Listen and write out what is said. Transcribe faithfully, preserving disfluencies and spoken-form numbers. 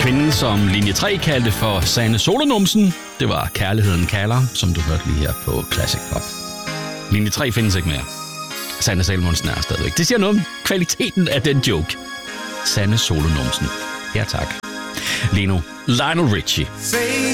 Kvinden, som linje tre kaldte for Sanne Solonumsen, det var Kærligheden kalder, som du hørte lige her på Classic Pop. Linje tre findes ikke mere. Sanne Salomonsen er stadigvæk. Det siger noget om kvaliteten af den joke. Sanne Solonumsen. Ja tak. Lige nu, Lionel Richie.